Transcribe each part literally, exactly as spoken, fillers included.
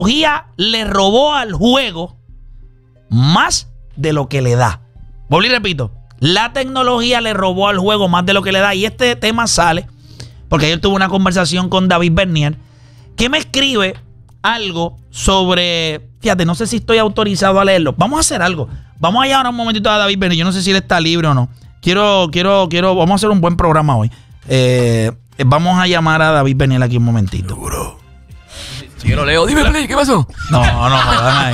tecnología le robó al juego más de lo que le da. Vuelvo y repito, la tecnología le robó al juego más de lo que le da. Y este tema sale porque ayer tuve una conversación con David Bernier, que me escribe algo sobre, fíjate, no sé si estoy autorizado a leerlo. Vamos a hacer algo. Vamos a llamar un momentito a David Bernier. Yo no sé si él está libre o no. Quiero, quiero, quiero, vamos a hacer un buen programa hoy. Eh, vamos a llamar a David Bernier aquí un momentito. Seguro. Si yo lo leo, dime, Play, ¿qué pasó? No, no, no, ahí.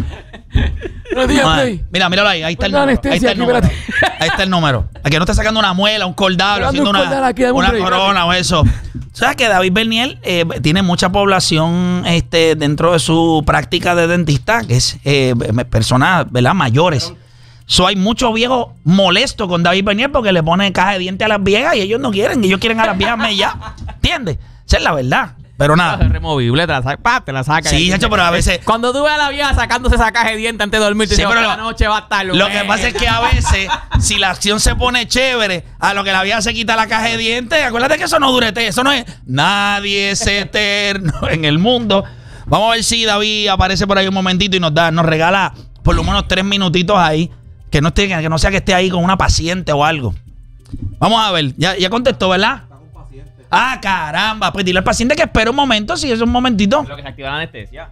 No digas, Play. Mira, míralo ahí. Ahí está el número. Ahí está el número. Ahí está el número. Aquí no está sacando una muela, un cordado, haciendo una, una corona o eso. O sea que David Bernier eh, tiene mucha población este, dentro de su práctica de dentista, que es eh, personas, ¿verdad?, mayores. So, hay muchos viejos molestos con David Bernier porque le ponen caja de dientes a las viejas y ellos no quieren. Ellos quieren a las viejas ya. ¿Entiendes? Esa es la verdad. Pero nada. Es removible, te la saca, te la saca. Sí, hecho, pero a veces. Cuando tú ves a la vieja sacándose esa caja de dientes antes de dormir, te sí, digo, pero la lo, noche va a estar. Lo güey. que pasa es que a veces, si la acción se pone chévere, a lo que la vieja se quita la caja de dientes, acuérdate que eso no durete, eso no es. Nadie es eterno en el mundo. Vamos a ver si David aparece por ahí un momentito y nos da, nos regala por lo menos tres minutitos ahí. Que no, esté, que no sea que esté ahí con una paciente o algo. Vamos a ver, ya, ya contestó, ¿verdad? Ah, caramba, pues dile al paciente que espere un momento, si es un momentito. Lo que se activa la anestesia.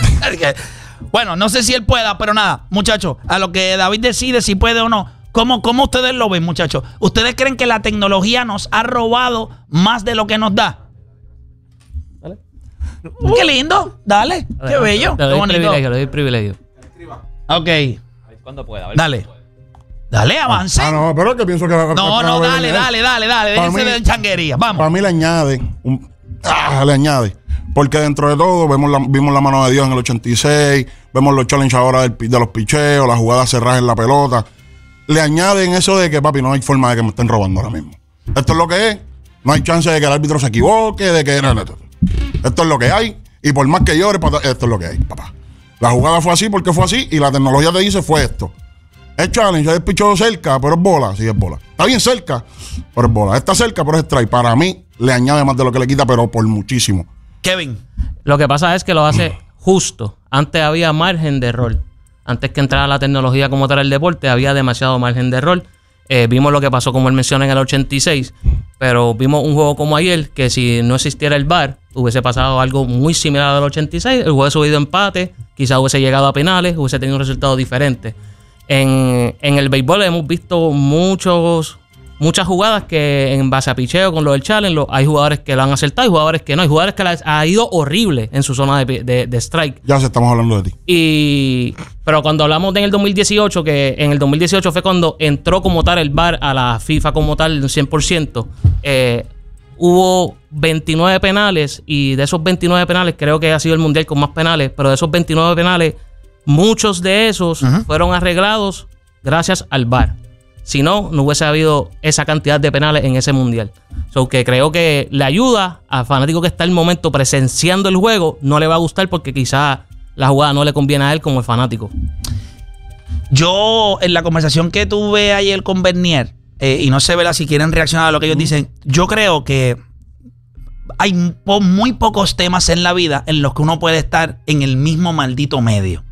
Bueno, no sé si él pueda, pero nada, muchachos, a lo que David decide si puede o no. ¿Cómo, cómo ustedes lo ven, muchachos? ¿Ustedes creen que la tecnología nos ha robado más de lo que nos da? Dale. Uh, qué lindo, dale, dale qué bello. Te doy qué bonito. privilegio, te doy privilegio. Ok. Cuando pueda. Dale. Dale, avance. Ah, no, pero es que pienso que... No, no, dale, dale, dale, dale. Déjense de changuería. Vamos. Para mí le añade. Un, ah, le añade. Porque dentro de todo vemos la, vimos la mano de Dios en el ochenta y seis. Vemos los challenges ahora del, de los picheos, las jugadas cerradas en la pelota. Le añaden eso de que, papi, no hay forma de que me estén robando ahora mismo. Esto es lo que es. No hay chance de que el árbitro se equivoque, de que... No, no, no. Esto es lo que hay. Y por más que llore, esto es lo que hay, papá. La jugada fue así porque fue así y la tecnología te dice fue esto. Es challenge, es pichó cerca, pero es bola. Sí, es bola. Está bien cerca, pero es bola. Está cerca, pero es strike. Para mí, le añade más de lo que le quita, pero por muchísimo. Kevin. Lo que pasa es que lo hace justo. Antes había margen de error. Antes que entrara la tecnología como tal el deporte, había demasiado margen de error. Eh, vimos lo que pasó, como él menciona, en el ochenta y seis. Pero vimos un juego como ayer, que si no existiera el V A R, hubiese pasado algo muy similar al ochenta y seis. El juego hubiese subido empate, quizás hubiese llegado a penales, hubiese tenido un resultado diferente. En, en el béisbol hemos visto muchos, muchas jugadas que en base a picheo con lo del challenge, lo, hay jugadores que lo han acertado y jugadores que no. Hay jugadores que les ha ido horrible en su zona de, de, de strike. Ya se estamos hablando de ti. Y, pero cuando hablamos de en el dos mil dieciocho, que en el dos mil dieciocho fue cuando entró como tal el V A R a la FIFA como tal, cien por ciento, eh, hubo veintinueve penales y de esos veintinueve penales, creo que ha sido el mundial con más penales, pero de esos veintinueve penales, muchos de esos uh-huh. fueron arreglados gracias al V A R. Si no, no hubiese habido esa cantidad de penales en ese mundial. So que creo que le ayuda al fanático que está en el momento presenciando el juego. No le va a gustar porque quizás la jugada no le conviene a él como el fanático. Yo, en la conversación que tuve ayer con Bernier, eh, y no sé, ¿verdad?, si quieren reaccionar a lo que ellos dicen, yo creo que hay muy pocos temas en la vida en los que uno puede estar en el mismo maldito medio.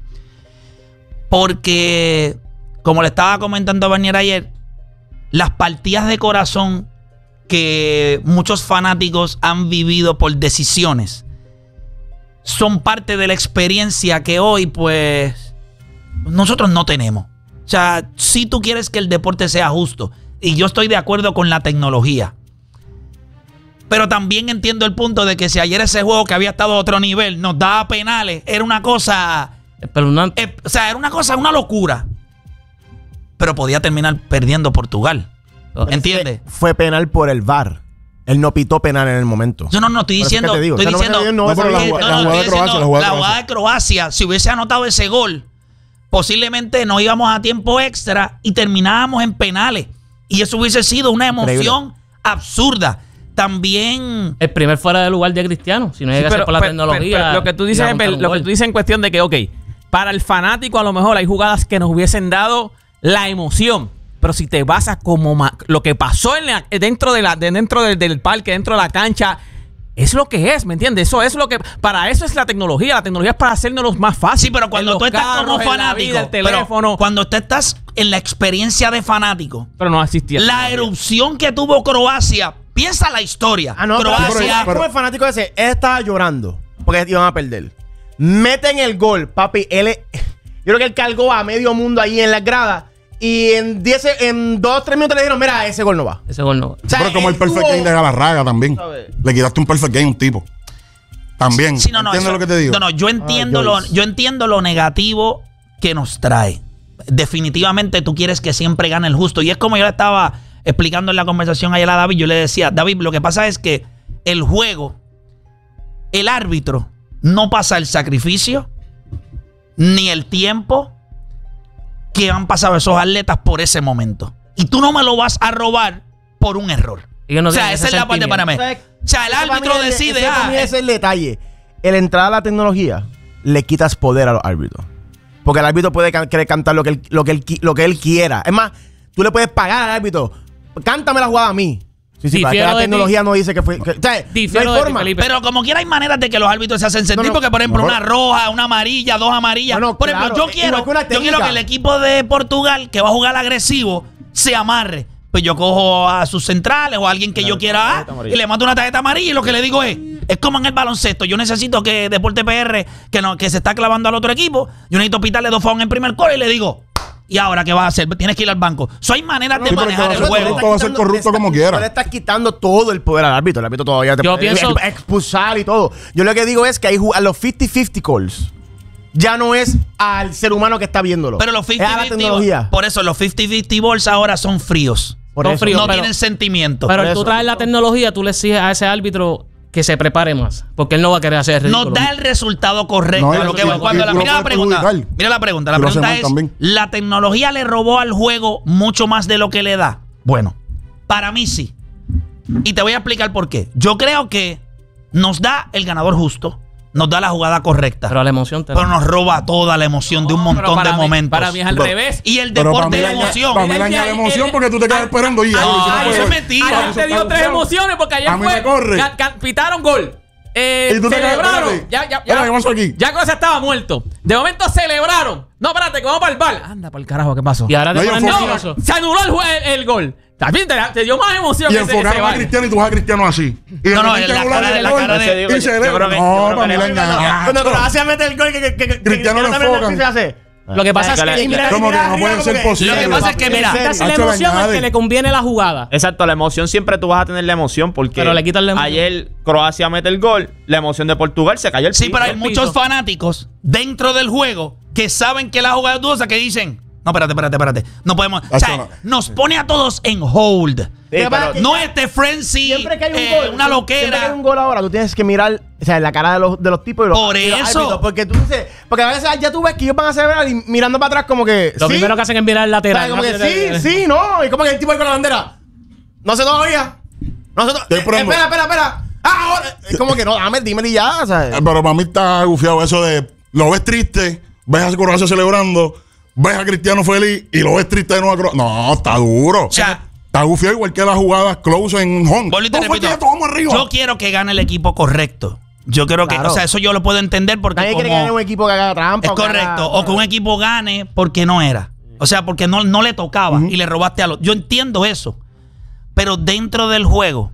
Porque, como le estaba comentando a Bernier ayer, las partidas de corazón que muchos fanáticos han vivido por decisiones son parte de la experiencia que hoy, pues, nosotros no tenemos. O sea, si tú quieres que el deporte sea justo, y yo estoy de acuerdo con la tecnología, pero también entiendo el punto de que si ayer ese juego que había estado a otro nivel nos daba penales, era una cosa... espeluznante. Eh, o sea, era una cosa, una locura. Pero podía terminar perdiendo Portugal. ¿Entiendes? Fue penal por el V A R. Él no pitó penal en el momento. Yo no, no estoy diciendo. Digo, estoy o sea, diciendo. No, no, no, la, la, la jugada de Croacia. La jugada, la jugada de Croacia, si hubiese anotado ese gol, posiblemente no íbamos a tiempo extra y terminábamos en penales. Y eso hubiese sido una emoción Increíble. absurda. También. El primer fuera de lugar de Cristiano. Si no llega sí, a ser por la pero, tecnología. Pero, pero, lo que tú dices, es, lo que tú dices en cuestión de que, ok, para el fanático a lo mejor hay jugadas que nos hubiesen dado la emoción. Pero si te basas como ma- lo que pasó en la, dentro, de la, de, dentro del, del parque, dentro de la cancha, es lo que es, ¿me entiendes? Eso es lo que... Para eso es la tecnología. La tecnología es para hacernos más fácil. Sí, pero cuando En tú los estás carros, como en la fanático, vida, el pero teléfono. cuando tú estás en la experiencia de fanático, Pero no existía. la erupción que tuvo Croacia, piensa la historia. Ah, no, pero, Croacia, pero, pero- como el fanático ese, él estaba llorando porque iban a perder. Meten el gol, papi. Él, es- yo creo que él cargó a medio mundo ahí en las gradas. Y en diez, en dos, tres minutos le dijeron, mira, ese gol no va. Ese gol no. O sea, Pero como él el perfect tuvo- game de Galarraga también. ¿Sabes? Le quitaste un perfect game a un tipo. También. Sí, no, no, ¿Entiendes eso- lo que te digo? No, no, yo entiendo, Ay, lo, Joyce. yo entiendo lo negativo que nos trae. Definitivamente tú quieres que siempre gane el justo. Y es como yo le estaba explicando en la conversación ayer a David. Yo le decía, David, lo que pasa es que el juego, el árbitro, no pasa el sacrificio ni el tiempo que han pasado esos atletas por ese momento. Y tú no me lo vas a robar por un error. Ellos no o sea, tienen esa ese es la parte para mí. sentimiento. O sea, el Ese para árbitro mí es- decide, ese para ah, mí es el detalle. El entrar a la tecnología le quitas poder a los árbitros. Porque el árbitro puede can- querer cantar lo que, él, lo, que él, qui- lo que él quiera. Es más, tú le puedes pagar al árbitro. Cántame la jugada a mí. Sí, sí, para que Difiero la de tecnología no dice que fue. Que, o sea, Difiero no de hay ti, forma. Felipe. pero como quiera hay maneras de que los árbitros se hacen sentir, No, no, porque por ejemplo no, una roja, una amarilla, dos amarillas. Bueno, por ejemplo, claro, yo quiero, igual que una yo quiero técnica. que el equipo de Portugal que va a jugar agresivo se amarre. Pues yo cojo a sus centrales o a alguien que yo quiera ah, y le mando una tarjeta amarilla y lo que le digo es, es como en el baloncesto. Yo necesito que Deporte P R, que, no, que se está clavando al otro equipo, yo necesito pitarle dos fouls en el primer coro y le digo, ¿y ahora qué vas a hacer? Tienes que ir al banco. So, hay maneras de Sí, pero manejar que el va a ser juego. corrupto, va a ser corrupto como quiera. No le estás quitando todo el poder al árbitro. El árbitro todavía te Yo puede pienso- ex- expulsar y todo. Yo lo que digo es que hay ju- a los cincuenta cincuenta calls ya no es al ser humano que está viéndolo. Pero los es a la cincuenta tecnología. cincuenta, por eso los cincuenta cincuenta balls ahora son fríos. Por Son eso. fríos, no pero- tienen sentimiento. Pero Por al tú eso. traes la tecnología, tú le exiges a ese árbitro que se prepare más. Porque él no va a querer hacer el no ridículo. da el resultado correcto. No, a y- lo que y- voy. Cuando y la, tú lo mira la puedes pregunta. perjudicar. Mira la pregunta. La Si lo hace pregunta mal es: también. ¿la tecnología le robó al juego mucho más de lo que le da? Bueno, para mí sí. Y te voy a explicar por qué. Yo creo que nos da el ganador justo, nos da la jugada correcta, Pero la emoción te pero nos roba toda la emoción de un Pero montón para de mí- momentos. Para mí es al Pero- revés. Y el Pero para deporte mí de le añade- emoción. para mí le El- añade el- emoción el- porque tú te quedas al- esperando y al- ah, ay, si no eso puedo- es mentira. Ayer eso te está dio tres bufiado. emociones porque ayer A mí fue. me corre. ca- ca- pitaron gol. Eh, Y tú te quedas, celebraron. espérate. Ya, ya, Espera, ya. ¿qué pasó aquí? Ya Cosa estaba muerto. De momento celebraron. No, espérate, que vamos para el bar. Anda, por el carajo, ¿qué pasó? Y ahora te No, yo ponen enfoco- nervioso. Se anuló el, jue- el, el gol. También te, te dio más emoción Y ese, ese enfocaron a bar. Cristiano y tú vas a Cristiano así. Y de No, no, repente en la anulan cara de- el la gol cara de- y Yo digo, se yo celebra. creo que- No, yo creo para mí que le le- añade- Cuando Croacia mete el gol que, que, que, que Cristiano que lo también enfocan. se hace. Lo que pasa es que- Y mira, Como mira, que no mira, puede como ser que- posible. Lo que pasa es que, mira, Quitas la Hacho, le emoción al añade. que le conviene la jugada. Exacto, la emoción siempre tú vas a tener la emoción porque Pero le quitan la emoción. ayer Croacia mete el gol, la emoción de Portugal se cayó el Sí, piso. pero hay el muchos piso. fanáticos dentro del juego que saben que la jugada es dudosa que dicen, no, espérate, espérate, espérate. No podemos. O sea, no. nos pone a todos en hold. Sí, Lo que pasa pero- es que No este frenzy, Siempre que hay un eh, gol, una siempre- loquera. Siempre que hay un gol ahora, tú tienes que mirar, o sea, la cara de los, de los tipos y los, Por y los eso. árbitros, porque tú dices, porque a veces ya tú ves que ellos van a celebrar y mirando para atrás como que Lo sí, primero que hacen es mirar el o sea, lateral. como ¿no? que sí, sí, no, y como que el tipo ahí con la bandera. No sé todavía. No sé to- Estoy eh, esperando. espera, espera, espera. Ah, ahora. Es como que no, dame, dímelo y ya, o sea. Eh, Pero para mí está gufiado eso de lo ves triste, ves a Croacia celebrando, ves a Cristiano feliz y lo ves triste de nuevo a Croacia. No, está duro. O sea, está gufiado igual que las jugadas close en home. vuelvo y te ¿Cómo fue repito, que vamos arriba? yo quiero que gane el equipo correcto. Yo creo que, Claro. o sea, eso yo lo puedo entender porque Nadie como quiere que gane un equipo que haga trampa. es o que haga- correcto, o que un equipo gane porque no era. O sea, porque no, no le tocaba y le robaste a los. Yo entiendo eso. Pero dentro del juego,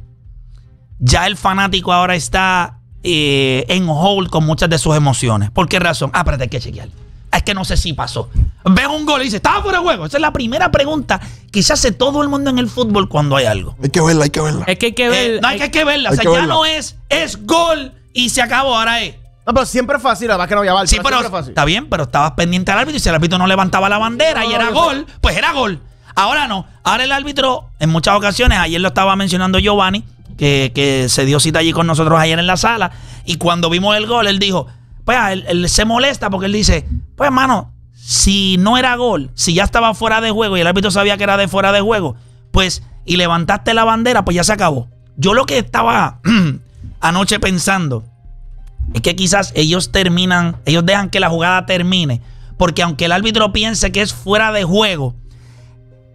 ya el fanático ahora está eh, en hold con muchas de sus emociones. ¿Por qué razón? Ah, pero hay que chequear. Es que no sé si pasó. Ves un gol y dices, ¿estaba fuera de juego? Esa es la primera pregunta que se hace todo el mundo en el fútbol cuando hay algo. Hay que verla, hay que verla. Es que hay que ver. Eh, no hay que, hay que verla. O hay sea, que ya verla. no es, es gol y se acabó. Ahora es. No, pero siempre es fácil, la verdad que no había val, Sí, pero siempre es fácil. está bien, pero estabas pendiente al árbitro y si el árbitro no levantaba la bandera y No, era yo gol, pues era gol. Ahora no. Ahora el árbitro, en muchas ocasiones, ayer lo estaba mencionando Giovanni, que, que se dio cita allí con nosotros ayer en la sala, y cuando vimos el gol, él dijo, pues él, él se molesta porque él dice, pues hermano, si no era gol, si ya estaba fuera de juego y el árbitro sabía que era de fuera de juego, pues, y levantaste la bandera, pues ya se acabó. Yo lo que estaba anoche pensando es que quizás ellos terminan, ellos dejan que la jugada termine, porque aunque el árbitro piense que es fuera de juego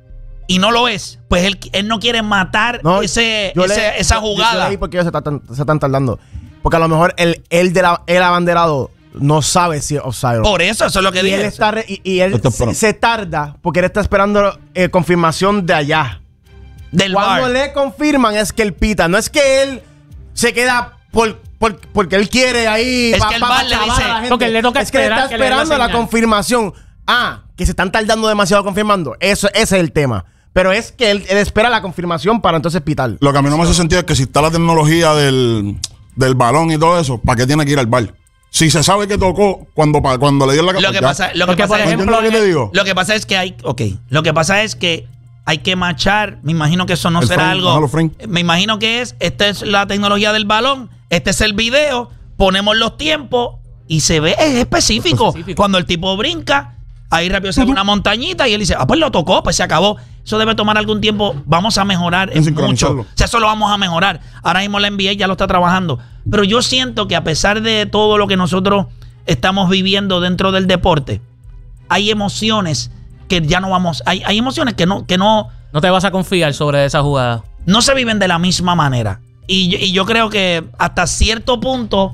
y no lo es, pues él, él no quiere matar No, ese, yo ese- le- esa yo- yo- jugada. Yo leí por qué ellos se están, se están tardando. Porque a lo mejor el, el, de la, el abanderado no sabe si es offside o no. Por eso, eso es lo que Y dije. él, está re- y, y él Esto es se, pro. se tarda porque él está esperando eh, confirmación de allá. Del Cuando bar. le confirman es que él pita. No es que él se queda por, por- porque él quiere ahí. Es que el VAR le dice- porque le toca es que le esperar está que le dé la esperando la, señal. confirmación. Ah, que se están tardando demasiado confirmando. Eso, ese es el tema. Pero es que él, él espera la confirmación para entonces pitar. Lo que a mí no me hace sentido es que si está la tecnología del, del balón y todo eso, ¿para qué tiene que ir al bar? Si se sabe que tocó cuando, pa- cuando le dio la Lo que ya. pasa, lo que Porque, pasa por es, ejemplo, ¿Entiendes lo que te digo? lo que pasa es que hay, ok, lo que pasa es que hay que machar, me imagino que eso no El será frame, algo, bájalo, frame. me imagino que es, esta es la tecnología del balón, este es el video, ponemos los tiempos y se ve, es específico. Específico. Cuando el tipo brinca, ahí rápido se ve una montañita y él dice, ah, pues lo tocó, pues se acabó. Eso debe tomar algún tiempo, vamos a mejorar En en mucho. sincronizarlo. O sea, eso lo vamos a mejorar. Ahora mismo la N B A ya lo está trabajando. Pero yo siento que a pesar de todo lo que nosotros estamos viviendo dentro del deporte, hay emociones que ya no vamos, hay, hay emociones que no, que no, No te vas a confiar sobre esa jugada. no se viven de la misma manera. Y, yo- y yo creo que hasta cierto punto,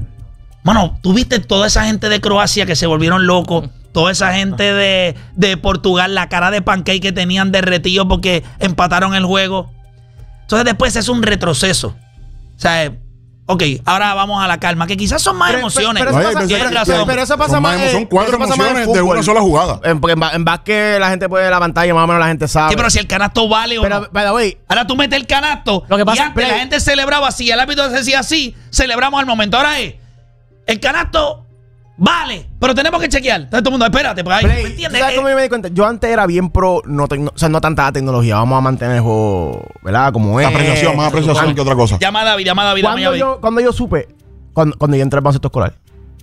bueno, tuviste toda esa gente de Croacia que se volvieron locos, toda esa gente de, de Portugal, la cara de pancake que tenían derretido porque empataron el juego. Entonces después es un retroceso. O sea, eh, ok, ahora vamos a la calma, que quizás son más Pero- emociones. pero- No, pero hay eso pasa- veces Tienes que- razón. pero eso pasa son más, más- eh, son cuatro eso pasa más en emociones de fútbol. una sola jugada. En, porque en, ba- en básquet la gente puede ver la pantalla, más o menos la gente sabe. Sí, pero si el canasto vale o Pero, no. by the way, Ahora tú metes el canasto. Lo que pasa- y antes la gente celebraba así, el árbitro decía así, celebramos al momento. Ahora es, el canasto vale, pero tenemos que chequear. Entonces todo el mundo, espérate, pues ahí, Play, ¿me entiendes? ¿tú ¿sabes Eh, cómo yo me di cuenta? Yo antes era bien pro, no tecno- o sea, no tanta tecnología. Vamos a mantener el juego, ¿verdad? Como es. Apreciación, más apreciación que otra cosa. Llama a David, llama a David, llama a Cuando David. yo, cuando yo supe, cuando, cuando yo entré al baloncesto escolar,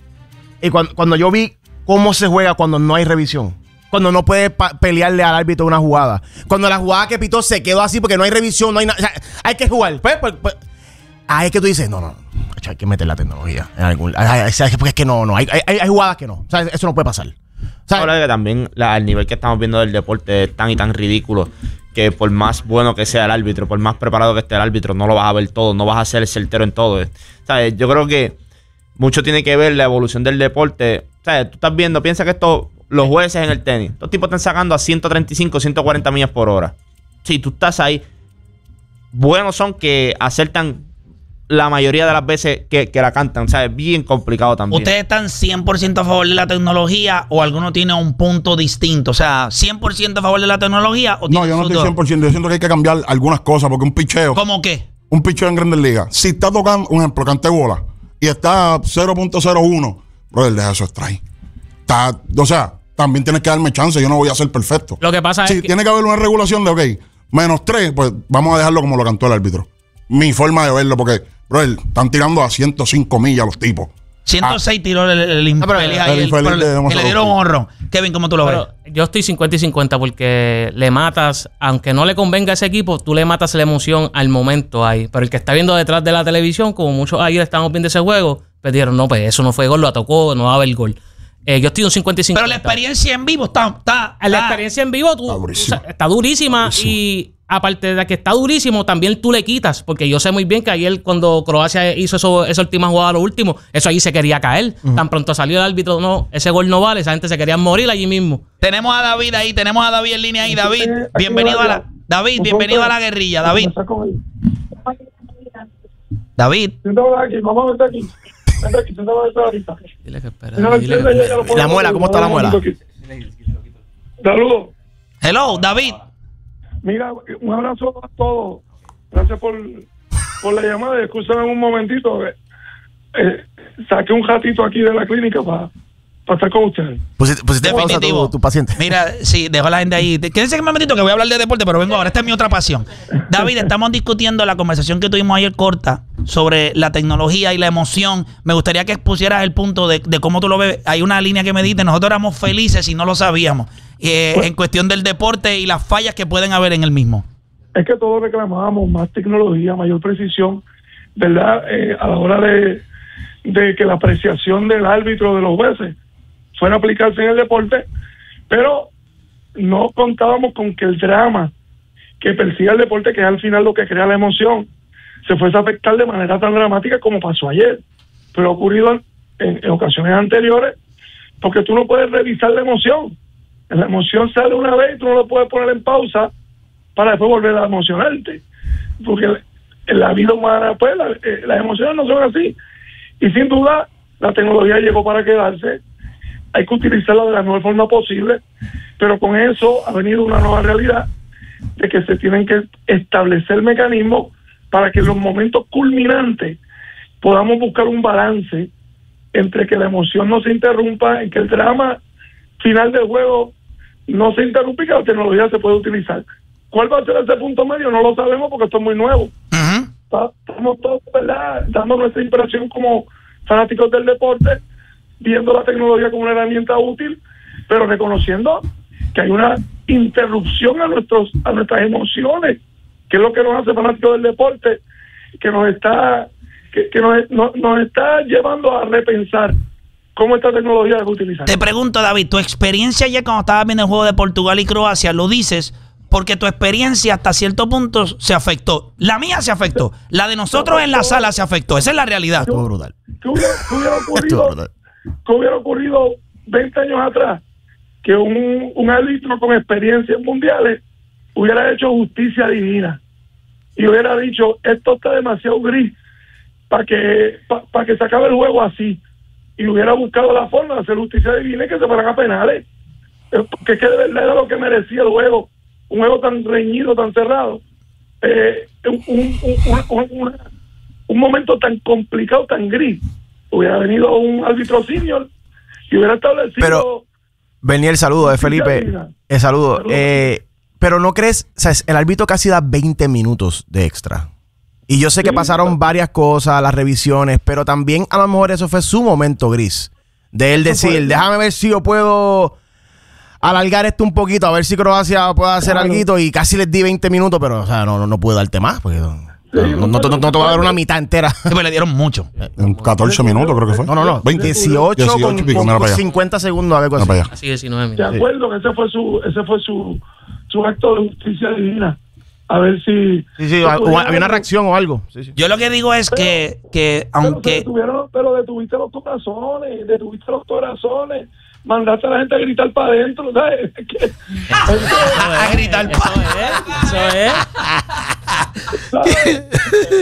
y cuando, cuando yo vi cómo se juega cuando no hay revisión, cuando no puedes pa- pelearle al árbitro una jugada, cuando la jugada que pitó se quedó así porque no hay revisión, no hay nada, o sea, hay que jugar. Pues, pues, pues, ahí es que tú dices, no, no, hay que meter la tecnología en algún, ay, ay, ay, porque es que no, no, hay, hay, hay jugadas que no, o sea, eso no puede pasar. O sea, Ahora que también la- el nivel que estamos viendo del deporte es tan y tan ridículo que por más bueno que sea el árbitro, por más preparado que esté el árbitro, no lo vas a ver todo, no vas a ser el certero en todo. ¿Sabes? Yo creo que mucho tiene que ver la evolución del deporte. ¿Sabes? Tú estás viendo, piensa que esto, los jueces en el tenis, estos tipos están sacando a ciento treinta y cinco, ciento cuarenta millas por hora. Si tú estás ahí, buenos son que acertan la mayoría de las veces que, que la cantan. O sea, es bien complicado también. ¿Ustedes están cien por ciento a favor de la tecnología o alguno tiene un punto distinto? O sea, ¿cien por ciento a favor de la tecnología o No, tiene yo no sus estoy dos? cien por ciento. Yo siento que hay que cambiar algunas cosas porque un picheo, ¿Cómo qué? un picheo en Grandes Ligas, si está tocando, un ejemplo, cante bola y está cero punto cero uno, brother, deja eso strike. Está, o sea, también tienes que darme chance. Yo no voy a ser perfecto. Lo que pasa Sí, es que... tiene que haber una regulación de, ok, menos tres, pues vamos a dejarlo como lo cantó el árbitro. Mi forma de verlo, porque, brother, están tirando a ciento cinco millas los tipos. ciento seis tiró el, el, el No, pero- infeliz el ahí, el- infeliz pero le- de que le dieron un honrón. Kevin, ¿cómo tú lo ves? Pero yo estoy cincuenta y cincuenta porque le matas, aunque no le convenga a ese equipo, tú le matas la emoción al momento ahí. Pero el que está viendo detrás de la televisión, como muchos ayer estamos viendo ese juego, pues dijeron, no, pues eso no fue gol, lo atacó, no va a haber gol. Eh, yo estoy un cincuenta y cincuenta. Pero la experiencia en vivo está... está, La está- experiencia en vivo tú, Está durísima. o sea, está durísima Durísimo. y aparte de que está durísimo, también tú le quitas, porque yo sé muy bien que ayer cuando Croacia hizo eso, esa última jugada, lo último, eso ahí se quería caer. Tan pronto salió el árbitro, no, ese gol no vale, esa gente se quería morir allí mismo. Tenemos a David ahí, tenemos a David en línea ahí. David, bienvenido a la... David, bienvenido a la guerrilla. David, David. Siéntate aquí, mamá, vente aquí. Vente aquí, siéntate ahorita. Dile que espera. Si no lo dile que entiendes, espera. ya lo puedo La muela, ¿cómo está la muela? Saludos. Hello, David. Mira, un abrazo a todos. Gracias por, por la llamada. Escúchame un momentito. Eh, eh, saqué un ratito aquí de la clínica para estar con ustedes. Pusiste, pusiste pausa a Definitivo. tu, tu paciente. Mira, sí, dejo a la gente ahí. Quédense un momentito que voy a hablar de deporte, pero vengo ahora. Esta es mi otra pasión. David, estamos discutiendo la conversación que tuvimos ayer corta sobre la tecnología y la emoción. Me gustaría que expusieras el punto de, de cómo tú lo ves. Hay una línea que me dice, nosotros éramos felices y no lo sabíamos. Eh, en cuestión del deporte y las fallas que pueden haber en el mismo. Es que todos reclamábamos más tecnología, mayor precisión, ¿verdad? Eh, a la hora de, de que la apreciación del árbitro de los jueces fuera a aplicarse en el deporte, pero no contábamos con que el drama que persiga el deporte, que es al final lo que crea la emoción, se fuese a afectar de manera tan dramática como pasó ayer. Pero ha ocurrido en, en, en ocasiones anteriores, porque tú no puedes revisar la emoción. La emoción sale una vez y tú no lo puedes poner en pausa para después volver a emocionarte. Porque en la vida humana, pues, la, eh, las emociones no son así. Y sin duda, la tecnología llegó para quedarse. Hay que utilizarla de la mejor forma posible, pero con eso ha venido una nueva realidad de que se tienen que establecer mecanismos para que en los momentos culminantes podamos buscar un balance entre que la emoción no se interrumpa, en que el drama final del juego no se interrumpa y que la tecnología se puede utilizar. ¿Cuál va a ser ese punto medio? No lo sabemos porque esto es muy nuevo. Uh-huh. Estamos todos, ¿verdad?, dando nuestra impresión como fanáticos del deporte, viendo la tecnología como una herramienta útil, pero reconociendo que hay una interrupción a nuestros a nuestras emociones, que es lo que nos hace fanáticos del deporte, que nos está que, que nos, nos, nos está llevando a repensar cómo esta tecnología debe utilizar. Te pregunto, David, tu experiencia ayer cuando estabas viendo el juego de Portugal y Croacia, lo dices porque tu experiencia hasta cierto punto se afectó. La mía se afectó. La de nosotros en la sala se afectó. Esa es la realidad. Estuvo brutal. ¿Qué hubiera, qué hubiera ocurrido, ¿qué hubiera ocurrido veinte años atrás? Que un, un árbitro con experiencia en mundiales hubiera hecho justicia divina y hubiera dicho, esto está demasiado gris para que pa, pa que se acabe el juego así, y hubiera buscado la forma de hacer justicia divina y que se fueran a penales, porque es que de verdad era lo que merecía el juego, un juego tan reñido, tan cerrado, eh, un, un, un, un, un, un momento tan complicado, tan gris. Hubiera venido un árbitro senior y hubiera establecido... Pero, venía el saludo de Felipe, el saludo, saludo. Eh, pero no crees, o sea, el árbitro casi da veinte minutos de extra. Y yo sé que sí, pasaron varias cosas, las revisiones, pero también a lo mejor eso fue su momento gris. De él decir, déjame ver si yo puedo alargar esto un poquito, a ver si Croacia puede hacer claro. algo, y casi les di veinte minutos, pero o sea, no, no, no puedo darte más, porque no, sí, no, no, no, no te voy a dar una mitad entera. Sí, pero le dieron mucho. En catorce minutos creo que fue. No, no, no. veinte, dieciocho, dieciocho con, pico, con, con cincuenta segundos, algo así. Así diecinueve minutos. De acuerdo que ese fue su, ese fue su, su acto de justicia divina. A ver si... Sí, sí, o, había una reacción o algo. Sí, sí. Yo lo que digo es pero, que, que aunque... Pero, pero detuviste los corazones, detuviste los corazones, mandaste a la gente a gritar para adentro, ¿sabes? A gritar para Eso es. ¿Sabes?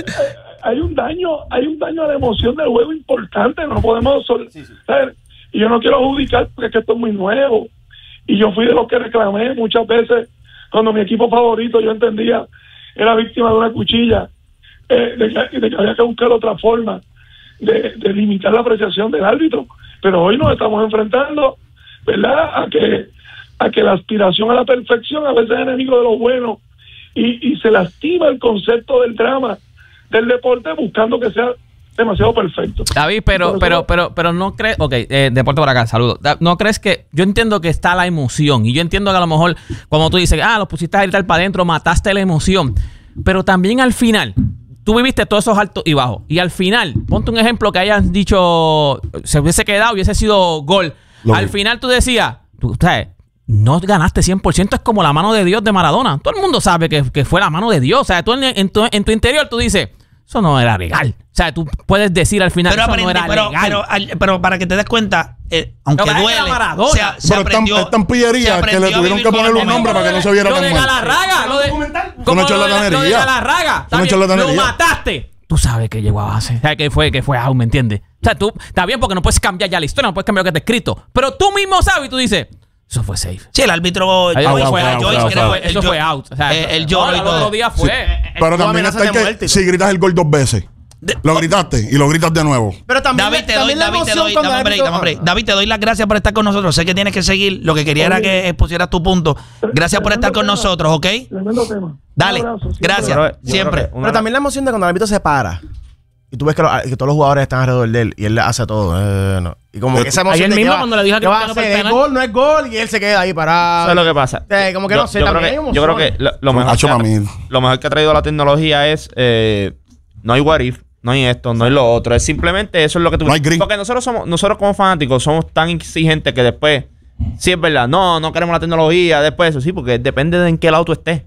Hay un daño, hay un daño a la emoción del juego importante, no podemos... Sí, sí. ¿sabes? Y yo no quiero adjudicar porque es que esto es muy nuevo. Y yo fui de los que reclamé muchas veces cuando mi equipo favorito, yo entendía, era víctima de una cuchilla, eh, de, que, de que había que buscar otra forma de, de limitar la apreciación del árbitro. Pero hoy nos estamos enfrentando, ¿verdad?, a que a que la aspiración a la perfección a veces es enemigo de lo bueno, y, y se lastima el concepto del drama del deporte buscando que sea demasiado perfecto. David, pero pero pero pero no crees, ok, eh, deporte por acá, saludos. ¿No crees que, yo entiendo que está la emoción, y yo entiendo que a lo mejor cuando tú dices, ah, los pusiste a gritar para adentro, mataste la emoción, pero también al final tú viviste todos esos altos y bajos, y al final, ponte un ejemplo que hayan dicho, se hubiese quedado y hubiese sido gol, Lo al vi. final tú decías, tú sabes, no ganaste cien por ciento, es como la mano de Dios de Maradona. Todo el mundo sabe que, que fue la mano de Dios. O sea, tú en, en, tu, en tu interior tú dices, eso no era legal. O sea, tú puedes decir al final, pero eso aprendí, no era pero, legal. Pero, pero para que te des cuenta, eh, aunque no, duele, Maradona. se, se pero aprendió, es tan pillería que le tuvieron que poner un nombre para que no se viera tan mal. Lo de Galarraga, lo de... Una charlatanería. Lo de Galarraga. Una charlatanería. Lo mataste. Tú sabes que llegó a base. O sea, que fue, que fue out, ¿me entiendes? O sea, tú, está bien porque no puedes cambiar ya la historia, no puedes cambiar lo que te he escrito. Pero tú mismo sabes y tú dices, eso fue safe. Sí, el árbitro Joyce Joyce fue fue out, Joyce, out, creo, out. el Eso jo- fue out. O sea, eh, el no, lloro y el todo. otro día fue. Sí. Pero también está que si gritas el gol dos veces, De- lo gritaste y lo gritas de nuevo. Pero también, David, te doy, también la David, te emoción doy, cuando dame el un break, árbitro- dame un break. Ah. David, te doy las gracias por estar con nosotros. Sé que tienes que seguir. Lo que quería era que expusieras tu punto. Gracias por estar con nosotros, ¿ok? Tremendo tema. Dale, Un abrazo, siempre. gracias. Yo creo- yo Siempre. creo que una- Pero también la emoción de cuando el árbitro se para y tú ves que, lo- que todos los jugadores están alrededor de él y él le hace todo. Eh, no. Y como que esa emoción Ayer de mismo que va- cuando le dije a que va a Cristiano por hacer, el ¿es penal. gol, no es gol? Y él se queda ahí parado. Eso es lo que pasa. Eh, como que Yo- no sé, yo creo también hay que, yo creo que emociones. lo, lo mejor Hacho, que ha, mami. lo mejor que ha traído la tecnología es eh, no hay what if, no hay esto, no hay lo otro. Es simplemente eso es lo que tú... No hay gris. Porque nosotros somos, nosotros como fanáticos somos tan exigentes que después, sí es verdad, no, no queremos la tecnología, después eso sí, porque depende de en qué lado tú estés.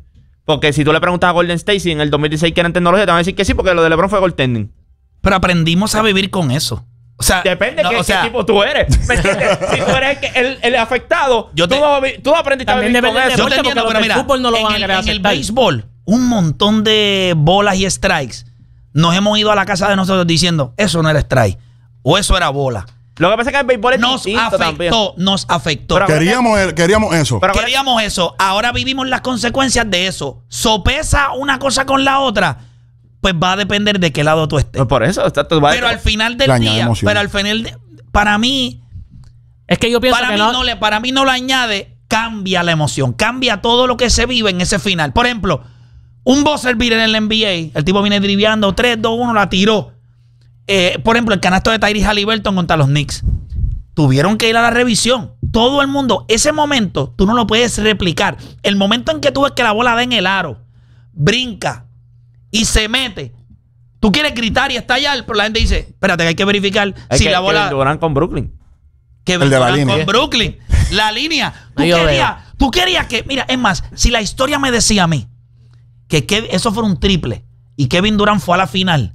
Porque si tú le preguntas a Golden State si en el dos mil dieciséis quieren tecnología, te van a decir que sí, porque lo de LeBron fue goaltending. Pero aprendimos a vivir con eso. O sea, Depende de no, qué, o sea, qué tipo tú eres. ¿Me entiendes? Si tú eres el, que- el, el afectado, Yo te- tú, no, vi- tú aprendiste a También vivir con depende de eso. yo te porque entiendo, los pero del mira, fútbol no lo en, van a el, querer en el aceptar. béisbol, un montón de bolas y strikes. Nos hemos ido a la casa de nosotros diciendo, eso no era strike. O eso era bola. Lo que pasa es que el béisbol es Nos distinto también. afectó, nos afectó. Pero- Queríamos, queríamos eso. Pero- Queríamos eso. Ahora vivimos las consecuencias de eso. ¿Sopesa una cosa con la otra? Pues va a depender de qué lado tú estés. Pues por eso, está, tú vas- Pero al final Le del añade día, emoción. pero al final, de- para mí, Es que yo pienso para que mí no... no le, para mí no lo añade, cambia la emoción, cambia todo lo que se vive en ese final. Por ejemplo, un buzzer beater en el N B A, el tipo viene driviando tres, dos, uno, la tiró. Eh, por ejemplo, el canasto de Tyrese Haliburton contra los Knicks. Tuvieron que ir a la revisión. Todo el mundo, ese momento, tú no lo puedes replicar. El momento en que tú ves que la bola da en el aro, brinca y se mete. Tú quieres gritar y estallar, pero la gente dice, espérate, que hay que verificar Hay si que- la que bola... Durant con Brooklyn. Que El de la Durant línea. con Brooklyn. La línea. Tú No, yo querías, veo. tú querías que... Mira, es más, si la historia me decía a mí que, que eso fuera un triple y Kevin Durant fue a la final,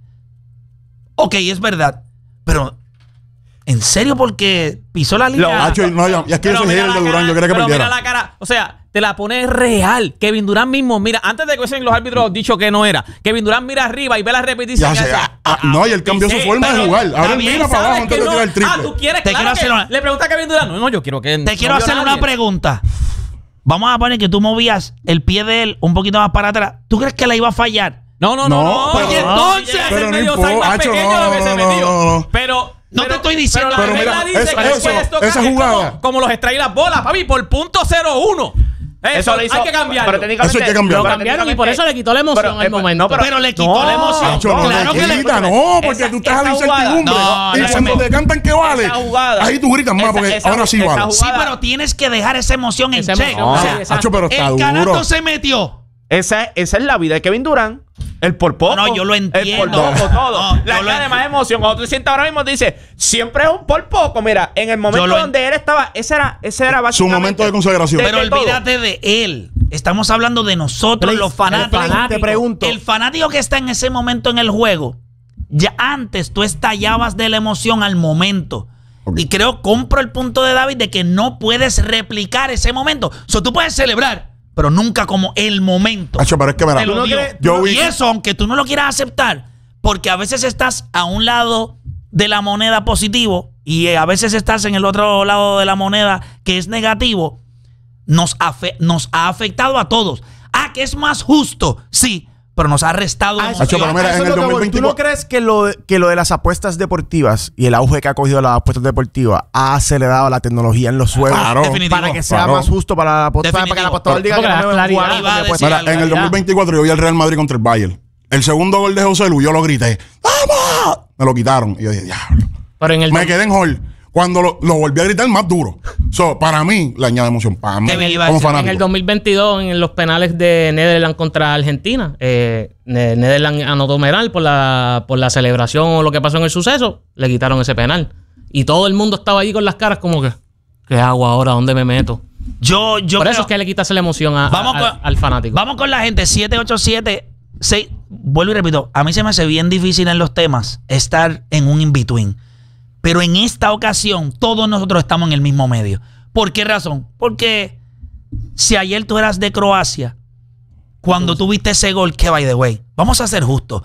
ok, es verdad, pero... ¿En serio? Porque pisó la línea. Lo- Hacho, no, yo- y es que yo Pero soy mira hater de la Durán, cara- yo quería que pero perdiera. mira la cara, o sea, te la pone real. Kevin Durant mismo, mira, antes de que hubiesen los árbitros dicho que no era, Kevin Durant mira arriba y ve la repetición. Ya y sé, hace, ah, ah, no, y él cambió su sí, forma de pero jugar. Ahora él bien, mira para ¿sabes abajo antes que de no? tirar el triple. Ah, tú quieres, Te claro quiero que- hacer una- Le pregunta a Kevin Durant, no, no, yo quiero que... Te quiero no vio hacer una nadie. pregunta. Vamos a poner que tú movías el pie de él un poquito más para atrás. ¿Tú crees que la iba a fallar? No, no, no, No, no. pero- Oye, entonces, pero ese no medio importa, size más Hacho, pequeño no, lo hubiese no, no, metido. no, no. Pero... No te pero- estoy diciendo- Pero la Pero regla mira, dice eso- que eso- puedes tocar, esa es jugada. Como, como los extraí las bolas, papi, por punto cero uno. Eso, Eso lo hizo- hay que cambiarlo. pero técnicamente- Eso hay que cambiarlo. Lo pero cambiaron y técnicamente- por eso le quitó la emoción pero, al eh, momento. no, Pero, le quitó no, la emoción. Hacho, no claro le que le quita, no, porque Esa- tú estás a la esa jugada- incertidumbre. No, y no, cuando esa- te cantan que vale, esa jugada- ahí tú gritas más, esa- porque esa- ahora sí esa vale. jugada- Sí, pero tienes que dejar esa emoción en Esa check. emoción, O sí, sea, exacto. Hacho, pero está el canasto duro. se metió. Esa, esa es la vida de Kevin Durant. El por poco. No, no, yo lo El por entiendo. poco, todo. No, Le yo lo añade más entiendo. emoción. Cuando tú te sientas ahora mismo, te dice, siempre es un por poco. Mira, en el momento Yo lo en- donde él estaba, ese era, ese era Su básicamente... momento de consagración. Pero de todo. olvídate de él. Estamos hablando de nosotros, Play, los fanáticos. el fanático. Te pregunto. El fanático que está en ese momento en el juego, ya antes tú estallabas de la emoción al momento. Ok. Y creo, compro el punto de David de que no puedes replicar ese momento. O sea, tú puedes celebrar, pero nunca como el momento. Hacho, pero es que mira, Te lo no digo. crees- yo vi- Y eso, aunque tú no lo quieras aceptar, porque a veces estás a un lado de la moneda positivo y eh, a veces estás en el otro lado de la moneda que es negativo, nos, afe- nos ha afectado a todos. Ah, que es más justo, sí, pero nos ha restado Ah, emoción. Hacho, pero mira, Eso en es el lo que voy. ¿Tú no dos mil veinticuatro crees que lo, de- que lo de las apuestas deportivas y el auge que ha cogido las apuestas deportivas ha acelerado la tecnología en los juegos? Claro. Definitivo. Para que sea Claro. más justo para, la, para Definitivo. que el apostador diga que Porque no la me voy a claridad jugar iba a con mi decir apuesta. Mira, algo, en el ya. dos mil veinticuatro yo vi al Real Madrid contra el Bayern. El segundo gol de José Lu, yo lo grité. ¡Vamos! Me lo quitaron. Y yo dije, diablo. Pero en el Me quedé en hall. Cuando lo, lo volví a gritar más duro. So, para mí, le añade emoción. Para mí, ¿Qué me iba a como decir? En el fanático. dos mil veintidós, en los penales de Netherlands contra Argentina, eh, Ne- Netherlands anotó penal por la, por la celebración o lo que pasó en el suceso, le quitaron ese penal. Y todo el mundo estaba allí con las caras como que, ¿qué hago ahora? ¿Dónde me meto? Yo, yo por creo- eso es que le quitas la emoción a- a- Vamos al- con- al fanático. Vamos con la gente, siete ocho siete seis. Vuelvo y repito, a mí se me hace bien difícil en los temas estar en un in-between. Pero en esta ocasión, todos nosotros estamos en el mismo medio. ¿Por qué razón? Porque si ayer tú eras de Croacia, cuando tuviste ese gol, que by the way, vamos a ser justos.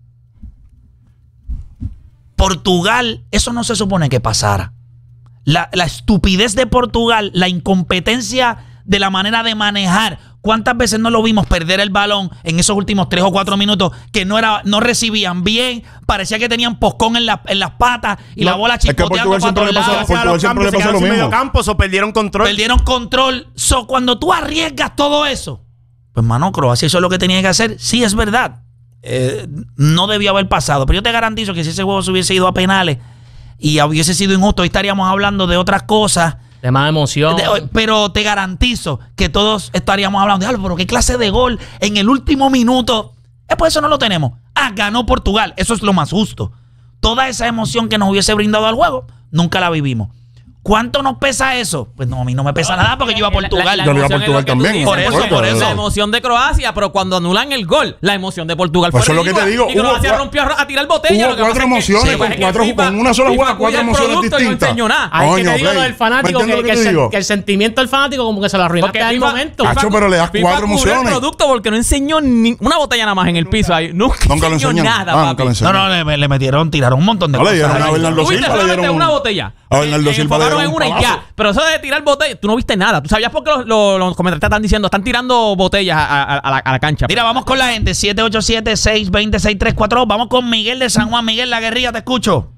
Portugal, eso no se supone que pasara. La, la estupidez de Portugal, la incompetencia de la manera de manejar. ¿Cuántas veces no lo vimos perder el balón en esos últimos tres o cuatro minutos que no era, no recibían bien? Parecía que tenían poscón en, la- en las patas y No, la bola es que chispoteando Portugal para siempre todos le pasa- lados. Portugal los siempre le cambios, se pasa quedaron lo sin mismo. medio campo, o perdieron control. Perdieron control. So, cuando tú arriesgas todo eso, pues, mano, Croacia hizo lo que tenía que hacer. Sí, es verdad. Eh, no debió haber pasado. Pero yo te garantizo que si ese juego se hubiese ido a penales y hubiese sido injusto, hoy estaríamos hablando de otras cosas. De más emoción. De- pero te garantizo que todos estaríamos hablando de algo, pero qué clase de gol en el último minuto. Eh, pues eso no lo tenemos. Ah, ganó Portugal. Eso es lo más justo. Toda esa emoción que nos hubiese brindado al juego, nunca la vivimos. ¿Cuánto nos pesa eso? Pues no, a mí no me pesa nada porque yo iba a Portugal. La- la Yo le iba a emoción es lo Portugal que tú también. dices, Por eso, porque por eso. La emoción de Croacia, pero cuando anulan el gol, la emoción de Portugal Pues fue eso es lo que te ridícula. digo, Y Croacia hubo cua- rompió a, a tirar botella. hubo lo que cuatro pasa es que- emociones, sí, con es que cuatro- FIFA- con una sola FIFA jugada, cuida cuatro el emociones producto y no distintas. enseñó nada. Ahí que Coño, te digo Play. lo del fanático, ¿Me que, entiendes lo que que el, te sen- digo? que el sentimiento del fanático como que se lo arruinaste al FIFA- momento. FIFA- Hacho, pero le das FIFA cuatro cubrió emociones. el producto porque no enseñó ni una botella nada más en el piso ahí. Nunca, Nunca lo enseñó enseñan. nada, Ah, papi. nunca lo No, enseñan. no, le, le metieron, tiraron un montón de No, le cosas. dieron a Bernardo Tú viste Silva, le solamente dieron una un- botella. a Bernardo Eh, Silva le enfocaron dieron en un una y palazo. ya. Pero eso de tirar botellas, tú no viste nada. ¿Tú sabías por qué los, los, los comentaristas están diciendo, están tirando botellas a, a- a la, a la cancha? Mira, vamos con la gente. siete ocho siete, seis dos cero, seis tres cuatro dos. Vamos con Miguel de San Juan. Miguel, la guerrilla, te escucho.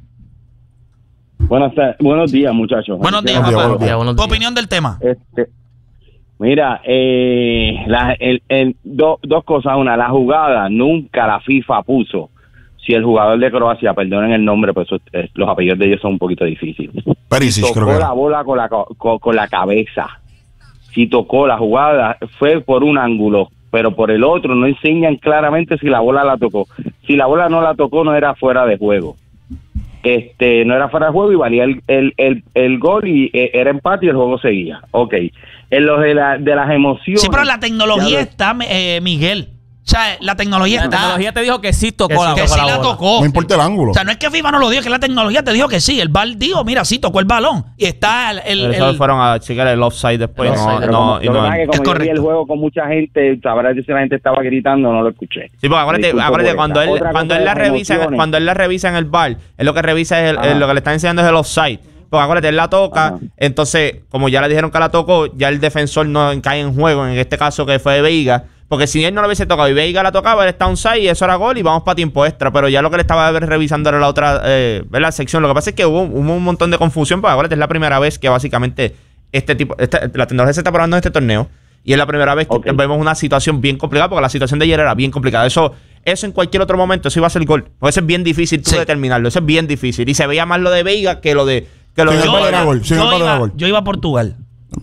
Buenas tar- buenos días, muchachos. Buenos días, Buenos días, papá. buenos días. Buenos Tu días. opinión del tema. Este, mira, eh, la, el, el, do- dos cosas. Una, la jugada nunca la FIFA puso. Si el jugador de Croacia, perdonen el nombre, pues eso, eh, los apellidos de ellos son un poquito difíciles. Perisic, creo Tocó que la era. bola con la, con, con la cabeza. Si tocó la jugada, fue por un ángulo, pero por el otro no enseñan claramente si la bola la tocó. Si la bola no la tocó, no era fuera de juego. Este, no era fuera de juego y valía el, el, el, el gol y eh, era empate y el juego seguía. Ok. En los de, la, de las emociones. Sí, pero la tecnología ya lo- está, eh, Miguel. O sea, la tecnología La está. tecnología te dijo que sí tocó Que sí la Que tocó sí la la bola. tocó. No importa el ángulo. O sea, no es que FIFA no lo dijo, que la tecnología te dijo que sí. El V A R dijo, mira, sí, tocó el balón. Y está el... el- Pero eso el- fueron a checar el offside después. El no, offside, Pero no, como, y lo que no- pasa es que Es como yo vi correcto. el juego con mucha gente, sabrás si la gente estaba gritando, no lo escuché. Sí, porque acuérdate, Disculpa acuérdate por cuando esa. él, Otra cuando cosa él la de las revisa, emociones. cuando él la revisa en el bar, él lo que revisa es el, Ajá. el- lo que le está enseñando es el offside. Porque acuérdate, él la toca, Ajá. entonces, como ya le dijeron que la tocó, ya el defensor no cae en juego, en este caso que fue de Veiga. Porque si él no lo hubiese tocado y Veiga la tocaba, él está onside y eso era gol y vamos para tiempo extra. Pero ya lo que le estaba revisando era la otra eh, la sección. Lo que pasa es que hubo, hubo un montón de confusión, porque acuérdate, es la primera vez que básicamente este tipo, esta- la tecnología se está probando en este torneo. Y es la primera vez que Ok. vemos una situación bien complicada, porque la situación de ayer era bien complicada. Eso, eso en cualquier otro momento, eso iba a ser gol. Porque eso es bien difícil tú Sí. determinarlo. Eso es bien difícil. Y se veía más lo de Veiga que lo de. Que lo Sí, de el yo, Veiga era iba, gol, sí, el yo Veiga era iba- gol. yo iba a Portugal.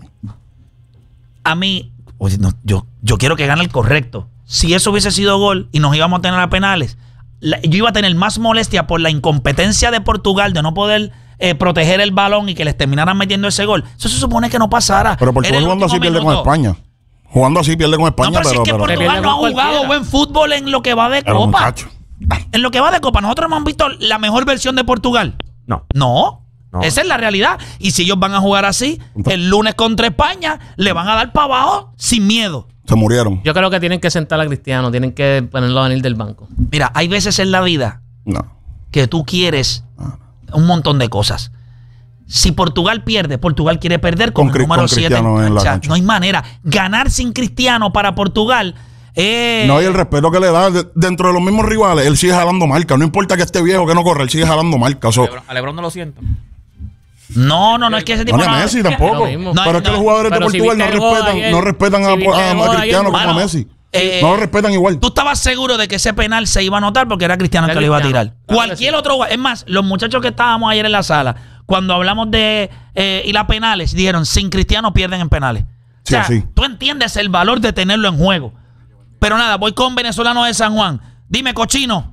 A mí, oye, no, yo, yo quiero que gane el correcto. Si eso hubiese sido gol y nos íbamos a tener a penales, la- yo iba a tener más molestia por la incompetencia de Portugal de no poder eh, proteger el balón y que les terminaran metiendo ese gol. Eso se supone que no pasara. Pero Era Portugal el jugando así último pierde con minuto. España. Jugando así pierde con No, España, pero, si pero... es que pero- Portugal pierde no ha con jugado cualquiera. buen fútbol en lo que va de pero, Copa. muchacho. En lo que va de Copa. Nosotros hemos visto la mejor versión de Portugal. No. No. No. Esa es la realidad. Y si ellos van a jugar así, el lunes contra España, le van a dar para abajo sin miedo. Se murieron. Yo creo que tienen que sentar a Cristiano, tienen que ponerlo a venir del banco. Mira, hay veces en la vida No. que tú quieres un montón de cosas. Si Portugal pierde, Portugal quiere perder con, Con el Cri- número con siete Cristiano en la cancha. No hay manera. Ganar sin Cristiano para Portugal eh, No, y el respeto que le da de- dentro de los mismos rivales, él sigue jalando marca. No importa que esté viejo, que no corre, él sigue jalando marca. So, A Lebron no lo siento. no, no, no es que ese tipo no ni a no- Messi tampoco. lo mismo. No, pero es que no, los jugadores de pero si Portugal no viste el gol respetan, ayer, no respetan si a, viste a- el a gol Cristiano ayer, como mano, a Messi. eh, no lo respetan igual. Tú estabas seguro de que ese penal se iba a anotar porque era Cristiano el Era que lo iba a Cristiano. tirar. Claro que Cualquier sí. otro. Es más, los muchachos que estábamos ayer en la sala, cuando hablamos de eh, ir a penales, dijeron: sin Cristiano pierden en penales. Sí, o sea, sí. tú entiendes el valor de tenerlo en juego. Pero nada, voy con venezolano de San Juan. Dime, cochino.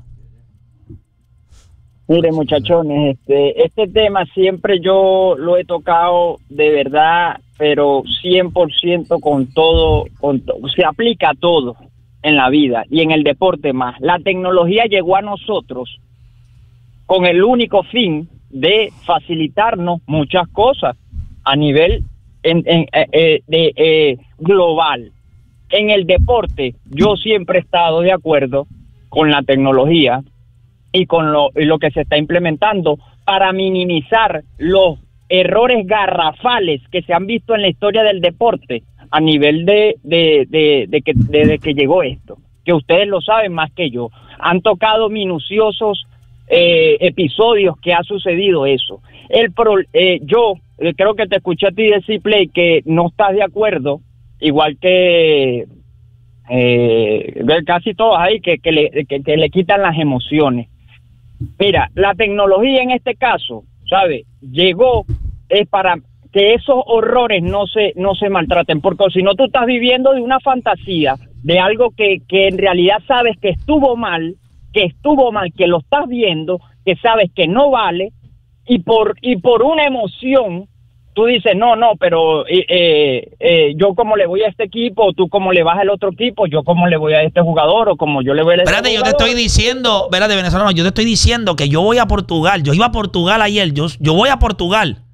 Mire, muchachones, este, este tema siempre yo lo he tocado de verdad, pero cien por ciento con todo, con to- se aplica a todo en la vida y en el deporte más. La tecnología llegó a nosotros con el único fin de facilitarnos muchas cosas a nivel en, en, eh, eh, de, eh, global. En el deporte yo siempre he estado de acuerdo con la tecnología y con lo, y lo que se está implementando para minimizar los errores garrafales que se han visto en la historia del deporte a nivel de, de, de, de que, desde que llegó esto, que ustedes lo saben más que yo. Han tocado minuciosos eh, episodios que ha sucedido eso. El pro, eh, yo eh, creo que te escuché a ti decir, Play, que no estás de acuerdo, igual que eh, casi todos ahí, que, que, le, que, que le quitan las emociones. Mira, la tecnología en este caso, ¿sabe? Llegó es para que esos horrores no se no se maltraten, porque si no tú estás viviendo de una fantasía, de algo que, que en realidad sabes que estuvo mal, que estuvo mal, que lo estás viendo, que sabes que no vale, y por y por una emoción tú dices, no, no, pero eh, eh, eh, yo como le voy a este equipo, tú como le vas al otro equipo, yo como le voy a este jugador, o como yo le voy a este Espérate, yo te jugador. estoy diciendo, espérate, venezolano, yo te estoy diciendo que yo voy a Portugal. Yo iba a Portugal ayer, yo, yo voy a Portugal.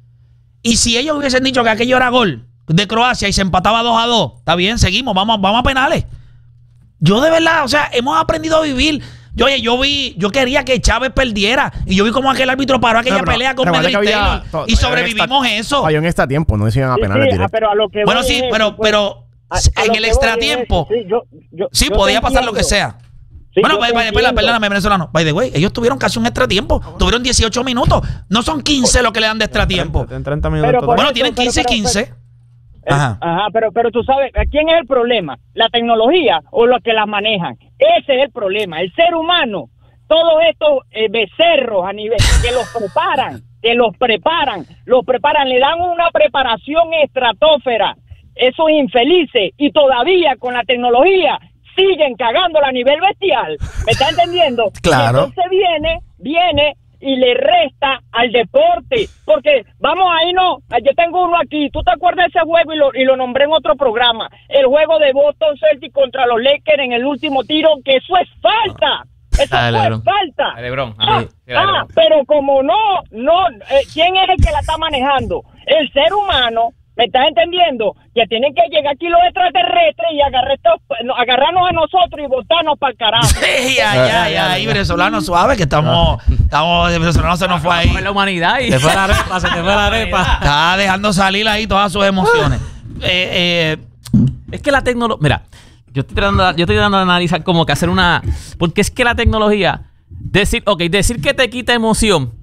Y si ellos hubiesen dicho que aquello era gol de Croacia y se empataba dos a dos, está bien, seguimos, vamos, vamos a penales. Yo de verdad, o sea, hemos aprendido a vivir. Yo, oye, yo vi, yo quería que Chávez perdiera y yo vi como aquel árbitro paró aquella No, pero pelea con recuerda Medley que había- Taylor to- y sobrevivimos eso. Falló en extra tiempo, no decían a Sí, penales sí, ah, directos. pero a lo que Bueno, voy sí, es pero, eso, pues. pero A- a en lo el que extratiempo, voy es, sí, yo- yo- sí, yo podía te pasar lo que entiendo. sea. Sí, Bueno, yo pues, te pues, entiendo. perdóname, venezolano. By the way, ellos tuvieron casi un extratiempo. Tuvieron dieciocho minutos. No son quince lo que le dan de extratiempo. En treinta minutos. Pero total. por Bueno, eso, tienen pero- quince y pero- quince. Eh, Ajá. Ajá, pero, pero tú sabes, ¿quién es el problema? ¿La tecnología o los que la manejan? Ese es el problema. El ser humano, todos estos eh, becerros a nivel, que los preparan, que los preparan, los preparan, le dan una preparación estratosfera, esos infelices, y todavía con la tecnología siguen cagándola a nivel bestial. ¿Me estás entendiendo? Claro. Y entonces viene, viene y le resta al deporte, porque vamos ahí, no, yo tengo uno aquí, ¿tú te acuerdas de ese juego? Y lo, y lo nombré en otro programa, el juego de Boston Celtics contra los Lakers en el último tiro, que eso es falta, eso Ah, de fue LeBron. falta. De LeBron, Ah, ah, sí, de ah, LeBron. pero como no, no, eh, ¿quién es el que la está manejando? El ser humano. ¿Me estás entendiendo? Que tienen que llegar aquí los extraterrestres y agarrar estos, no, agarrarnos a nosotros y botarnos para el carajo. Sí, ya, ya, ya. Ahí, venezolano suave, que estamos, estamos, el venezolano se nos fue ahí. Con la humanidad y... Se fue la arepa, se te fue la arepa. Está dejando salir ahí todas sus emociones. Eh, eh, Es que la tecnología... Mira, yo estoy tratando, yo estoy tratando de analizar como que hacer una... Porque es que la tecnología... Decir, ok, decir que te quita emoción...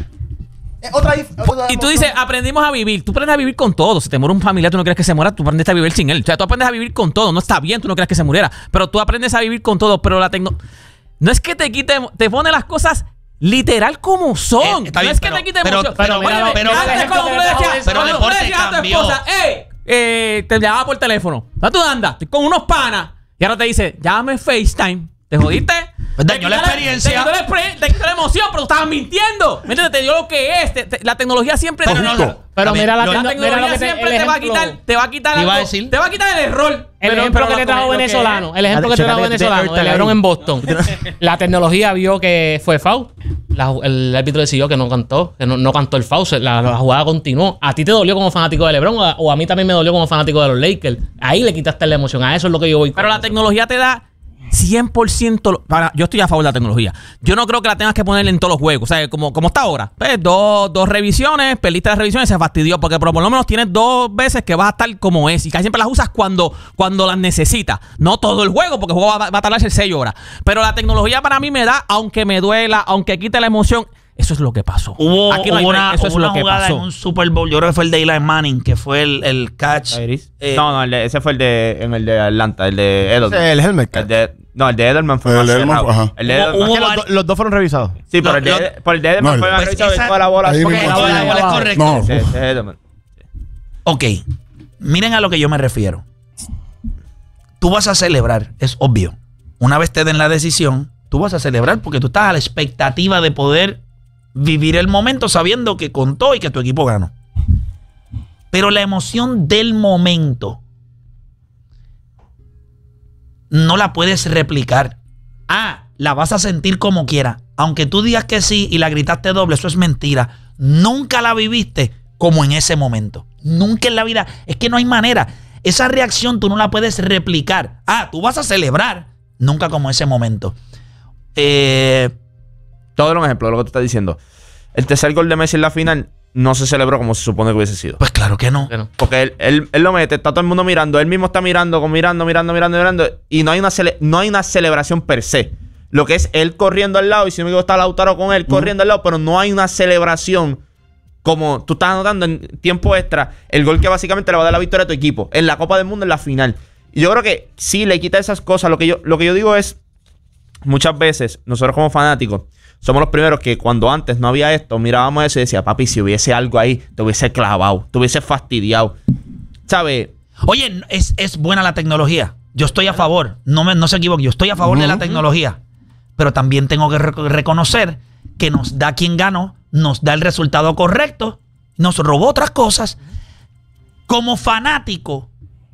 Otra, otra Y tú dices, aprendimos a vivir. Tú aprendes a vivir con todo. Si te muere un familiar, tú no crees que se muera, tú aprendes a vivir sin él. O sea, tú aprendes a vivir con todo. No está bien, tú no crees que se muriera. Pero tú aprendes a vivir con todo. Pero la tecnología... No es que te quite... Te pone las cosas literal como son. Eh, está no bien, es que pero- te quite pero- emoción. pero mira, Óyeme, pero- antes pero- cuando tú le decías, pero cuando el tú le deporte decías a tu cambió. esposa, hey, eh, te llamaba por teléfono. ¿Dónde tú andas? Estoy con unos panas. Y ahora te dice, llámame FaceTime. ¿Te jodiste? Pues dañó Te la quitó experiencia. Te quitó la, expre- te quitó la emoción, pero tú estabas mintiendo. ¿Me entiendes? Te dio lo que es. Te- te- la tecnología siempre Pero te, no, la, no, Pero También, mira la, lo- tecno- la mira lo tecnología que te, siempre el te va a ejemplo- quitar, te va a quitar Te iba a algo, decir. te va a quitar el error. El Pero- ejemplo pero que te lo trajo lo que venezolano, es. el ejemplo que te Chécate trajo que te- venezolano, te- el te- LeBron ahí. en Boston. La tecnología vio que fue foul. La- el árbitro decidió que no cantó, que no, no cantó el foul. Se- La, la jugada continuó. ¿A ti te dolió como fanático de LeBron o a, o a mí también me dolió como fanático de los Lakers? Ahí le quitaste la emoción. A eso es lo que yo voy. Pero con la eso. tecnología te da cien por ciento. lo- Para, yo estoy a favor de la tecnología. Yo no creo que la tengas que poner en todos los juegos. O sea, como, como está ahora. Pues, dos, dos revisiones, perdiste las revisiones, se fastidió. Porque por lo menos tienes dos veces que vas a estar como es. Y casi siempre las usas cuando, cuando las necesitas. No todo el juego, porque el juego va, va a tardarse seis horas. Pero la tecnología para mí me da, aunque me duela, aunque quite la emoción. Eso es lo que pasó. Hubo, Aquí no hay hubo break, una, eso hubo es una lo que jugada pasó. en un Super Bowl, yo creo que fue el de Eli Manning, que fue el, el catch. Iris. eh, no, no, el de- ese fue el de, en el de Atlanta, el de Edelman. El helmet. El de, no, el de Edelman fue El más de Edelman cerrado. fue- ajá. El de Hubo- Edelman. hubo Es que los, vari- do- los dos fueron revisados. Sí, por lo- el de, lo- por el de Edelman No, fue más pues revisado esa- de toda la bola. ahí porque mismo. la bola, la bola es correcta. No. Ese- ese es Edelman. Ok, miren a lo que yo me refiero. Tú vas a celebrar, es obvio. Una vez te den la decisión, tú vas a celebrar porque tú estás a la expectativa de poder vivir el momento sabiendo que contó y que tu equipo ganó. Pero la emoción del momento no la puedes replicar. Ah, la vas a sentir como quiera. Aunque tú digas que sí y la gritaste doble, eso es mentira. Nunca la viviste como en ese momento. Nunca en la vida. Es que no hay manera. Esa reacción tú no la puedes replicar. Ah, tú vas a celebrar. Nunca como ese momento. Eh, Todo un ejemplo de lo que tú estás diciendo. El tercer gol de Messi en la final no se celebró como se supone que hubiese sido. pues claro que no. Que no. Porque él, él, él lo mete, está todo el mundo mirando, él mismo está mirando, con mirando, mirando, mirando, mirando, y no hay una cele- no hay una celebración per se. Lo que es él corriendo al lado, y si no me equivoco está Lautaro con él corriendo al lado, pero no hay una celebración como tú estás anotando en tiempo extra, el gol que básicamente le va a dar la victoria a tu equipo en la Copa del Mundo en la final. Y yo creo que sí le quita esas cosas. Lo que yo, lo que yo digo es, muchas veces, nosotros como fanáticos, somos los primeros que cuando antes no había esto, mirábamos eso y decía, papi, si hubiese algo ahí, te hubiese clavado, te hubiese fastidiado. ¿Sabes? Oye, es, es buena la tecnología. Yo estoy a favor. No, me, no se equivoque. Yo estoy a favor de la tecnología. Pero también tengo que rec- reconocer que nos da quien ganó, nos da el resultado correcto nos robó otras cosas. Como fanático,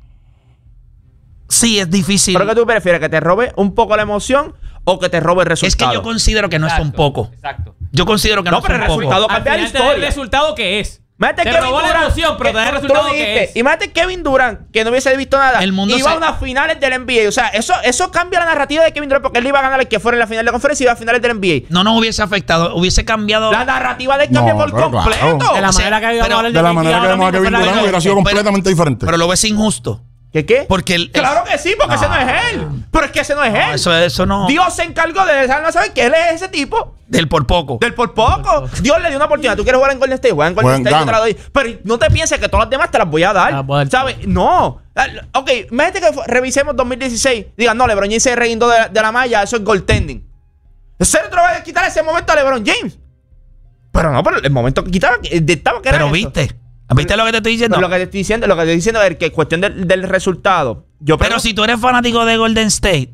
sí es difícil. ¿Pero qué tú prefieres? ¿Que te robe un poco la emoción o que te robe el resultado? Es que yo considero que no Exacto, es un poco. Exacto. Yo considero que no, No, pero es el un poco. resultado Al cambia la final te da el historia. resultado que es. Imagínate Te Kevin robó la Durant, emoción, pero que- te da el tú lo resultado que dijiste. es. Imagínate Kevin Durant, que no hubiese visto nada. El mundo iba se- a unas finales del N B A. O sea, eso, eso cambia la narrativa de Kevin Durant porque él iba a ganar el que fuera en la final de conferencia y iba a finales del N B No nos hubiese afectado, hubiese cambiado. A. La narrativa de él cambia No, por pero completo. claro. De la O sea, manera que habíamos pero- hablado De la manera que ahora vemos a mismo Kevin fue la Durant de- hubiera sido pero- completamente diferente. Pero lo ves injusto. ¿Qué qué? Porque el, Claro que sí, porque ese no es él. Pero es que ese no es No, él. eso, eso no. Dios se encargó de dejarnos saber que él es ese tipo. Del por poco. Del por poco. Dios le dio una oportunidad. ¿Tú quieres jugar en Golden State? Juega en Golden Juega en State. Yo te la Gana. doy. Pero no te pienses que todas las demás te las voy a dar. Ah, voy a dar. ¿Sabes? No. Ok, imagínate que fu- revisemos dos mil dieciséis. Digan, no, LeBron James se reguindó de, de la malla. Eso es goaltending. ¿En serio te lo vas a quitar ese momento a LeBron James? Pero no, pero el momento que quitaba, que dictaba que era Pero eso. viste. ¿Viste lo que te estoy diciendo? Pero lo que te estoy diciendo, lo que te estoy diciendo es que cuestión del, del resultado. Yo Pero creo- si tú eres fanático de Golden State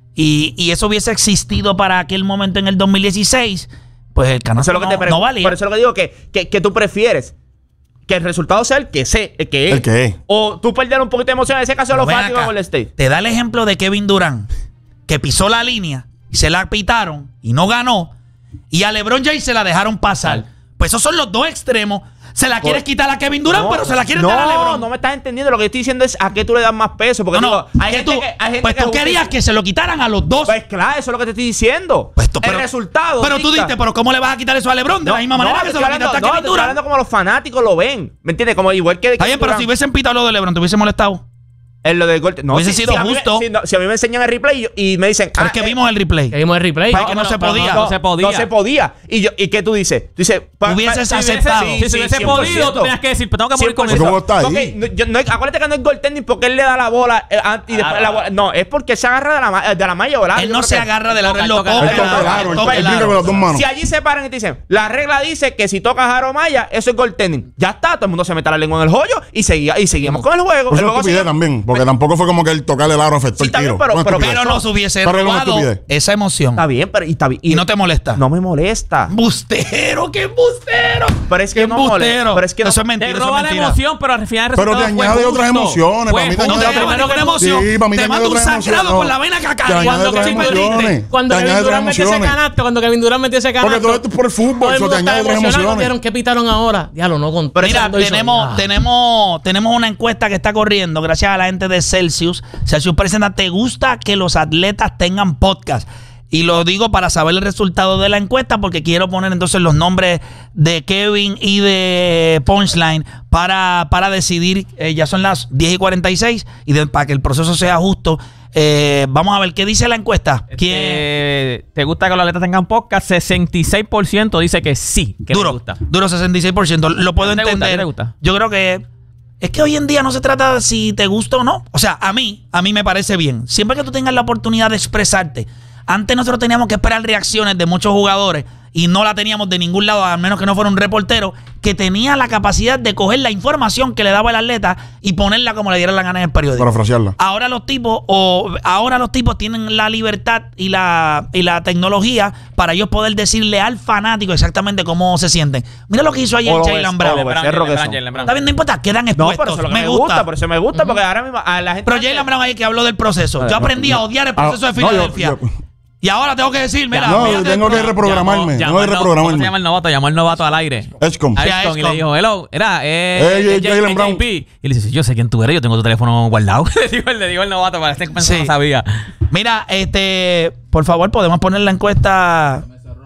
y, y eso hubiese existido para aquel momento en el dos mil dieciséis, pues el canal Eso es lo que no, te pre- no valía. Por eso es lo que digo, que, que, que tú prefieres que el resultado sea el que sé, el que es. El que es. O tú perder un poquito de emoción. En ese caso, Pero los ven fanáticos de acá, Golden State. te da el ejemplo de Kevin Durant, que pisó la línea y se la pitaron y no ganó, y a LeBron James se la dejaron pasar. Pues esos son los dos extremos. Se la quieres quitar a Kevin Durant, No, pero se la quieres no, dar a LeBron. no me estás entendiendo. Lo que estoy diciendo es a qué tú le das más peso. Porque No, no, digo, hay que gente tú- que, hay gente pues que tú justifica- querías que se lo quitaran a los dos. Pues claro, eso es lo que te estoy diciendo. Pues tú- pero- el resultado. Pero tú dicta. dijiste, pero ¿cómo le vas a quitar eso a LeBron? De la misma manera no, que te se lo estoy quitaste a hablando- no, Kevin te estoy Durant. hablando como los fanáticos lo ven. ¿Me entiendes? Como igual que. Está bien, pero si hubiesen pitado lo de LeBron, ¿te hubiese molestado? En lo del gol. No, Hubiese si, sido si a mí me- justo. si, no, si a mí me enseñan el replay y, yo- y me dicen. Pero ah, es que eh, vimos el replay. Que vimos el replay. Para que no se pero podía. No, se podía. No se podía. ¿Y, yo, ¿y qué tú dices? Tú dices. pa- Hubieses pa- si hubiese- aceptado. sí, Si se sí, hubiese cien por podido, tú ciento. tenías que decir, pero tengo que morir con Porque eso. como está ahí. Porque no- yo- no- acuérdate que no es goaltending porque él le da la bola eh, an- y después Ah, la bola. No, es porque se agarra de la, ma- de la malla oral. Él Yo no creo se que- agarra de la red, lo toca- toca. Él toca toca el aro, él toca- él brinca con las dos manos. Si allí se paran y te dicen, la regla dice que si tocas aro malla, eso es goaltending. Ya está, todo el mundo se mete la lengua en el hoyo y, seguía, y seguimos con el juego. Pues El es juego estupidez sigue- también, porque tampoco fue como que el tocarle el aro afectó Sí, el está bien, tiro. pero- Una pero- estupidez. Pero nos hubiese Pero es una robado estupidez. esa emoción. Está bien, pero y está bien. Y no te molesta. No me molesta. ¡Bustero! ¡Qué embustero! Pero es que ¡Qué no molesta. embustero! Pero es que no- eso es Te mentira, eso es roba la mentira. emoción, pero al final el Pero resultado te fue añade justo. otras emociones. Fue Para mí te No justo. te añade añade otras una emoción. Sí, para mí te te manda añade un otras sangrado emociones. por la vena Te caca. añade Cuando otras Kevin emociones. Durant- Cuando Te Kevin añade otras Durant metió ese emociones. canasto, cuando Kevin Durant metió ese canasto. Porque todo esto es por el fútbol, todo el eso mundo te estaba añade otras emocionado, emociones. dijeron, ¿qué pitaron ahora? Diablo, no con Mira, tenemos, tenemos, tenemos una encuesta que está corriendo gracias a la gente de Celsius. Celsius presenta, ¿te gusta que los atletas tengan podcast? Y lo digo para saber el resultado de la encuesta porque quiero poner entonces los nombres de Kevin y de Punchline para, para decidir. Eh, ya son las diez y cuarenta y seis y de- para que el proceso sea justo. Eh, vamos a ver qué dice la encuesta. ¿Quién? Eh, ¿Te gusta que los atletas tengan podcast? sesenta y seis por ciento dice que sí, que Duro, les gusta. duro sesenta y seis por ciento. Lo puedo ¿Qué te gusta? entender. ¿Qué te gusta? Yo creo que es que hoy en día no se trata de si te gusta o no. O sea, a mí, a mí me parece bien. Siempre que tú tengas la oportunidad de expresarte. Antes nosotros teníamos que esperar reacciones de muchos jugadores y no la teníamos de ningún lado, a menos que no fuera un reportero que tenía la capacidad de coger la información que le daba el atleta y ponerla como le diera la gana en el periódico. Parafrasearla. Ahora los tipos o ahora los tipos tienen la libertad y la, y la tecnología para ellos poder decirle al fanático exactamente cómo se sienten. Mira lo que hizo ayer O lo Jaylen ves- Brown. o lo ves. becerro que son. Está bien, no importa, quedan No, expuestos. pero eso es lo que me, me, gusta. gusta. Por eso me gusta, porque ahora mismo a la gente. Pero Jaylen Brown ahí que habló del proceso. Yo aprendí a odiar el proceso Ah, de no, yo- Filadelfia. yo- Y ahora tengo que decir, mira, No, fíjate tengo el que programa. reprogramarme. Llamó Tengo que el no- ¿Cómo se llama reprogramarme. el novato? Llamó el novato al aire. Edgecombe. A Sí, Edgecombe y le Edgecombe. dijo, hello, era, eh, Eh, eh, Jaylen J- Brown. J P. Y le dice, yo sé quién tú eres, yo tengo tu teléfono guardado. le, dijo, le dijo el novato, para este pensó Sí. no sabía. Mira, este, por favor, podemos poner la encuesta.